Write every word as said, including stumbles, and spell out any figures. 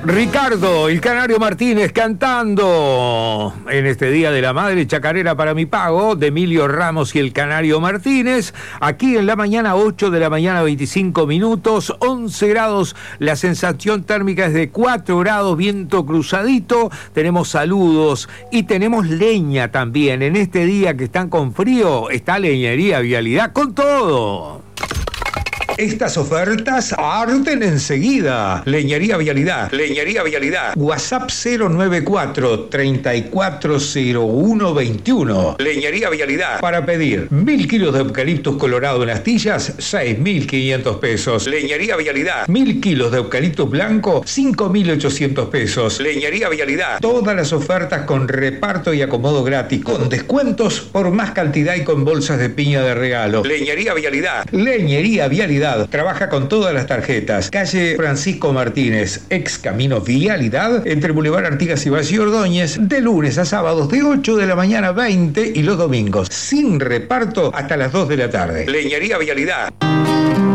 Ricardo, el Canario Martínez cantando en este Día de la Madre, Chacarera para mi pago, de Emilio Ramos y el Canario Martínez. Aquí en la mañana, ocho de la mañana, veinticinco minutos, once grados, la sensación térmica es de cuatro grados, viento cruzadito, tenemos saludos y tenemos leña también. En este día que están con frío, está Leñería Vialidad con todo. Estas ofertas arden enseguida. Leñería Vialidad. Leñería Vialidad. WhatsApp cero noventa y cuatro, treinta y cuatro cero uno veintiuno. Leñería Vialidad. Para pedir mil kilos de eucaliptus colorado en astillas, seis mil quinientos pesos. Leñería Vialidad. Mil kilos de eucaliptus blanco, cinco mil ochocientos pesos. Leñería Vialidad. Todas las ofertas con reparto y acomodo gratis, con descuentos por más cantidad y con bolsas de piña de regalo. Leñería Vialidad. Leñería Vialidad. Trabaja con todas las tarjetas. Calle Francisco Martínez, ex Camino Vialidad, entre Boulevard Artigas y Valle Ordóñez, de lunes a sábados de ocho de la mañana a veinte y los domingos, sin reparto hasta las dos de la tarde. Leñería Vialidad.